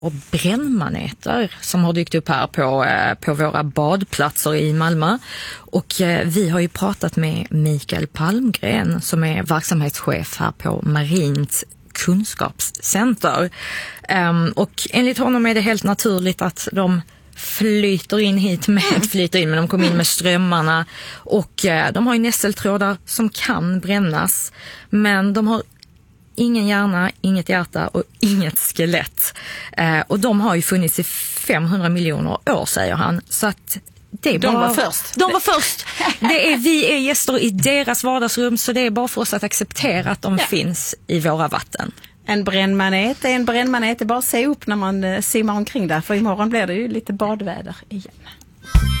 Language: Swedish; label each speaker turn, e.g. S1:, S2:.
S1: och brännmaneter som har dykt upp här på våra badplatser i Malmö. Och vi har ju pratat med Mikael Palmgren som är verksamhetschef här på Marint kunskapscenter. Och enligt honom är det helt naturligt att de flyter in, men de kom in med strömmarna och de har ju nässeltrådar som kan brännas, men de har ingen hjärna, inget hjärta och inget skelett. Och de har ju funnits i 500 miljoner år, säger han. Så att det är
S2: de var först.
S1: Vi är gäster i deras vardagsrum, så det är bara för oss att acceptera att de finns i våra vatten.
S2: En brännmanet är bara att se upp när man simmar omkring där, för imorgon blir det ju lite badväder igen.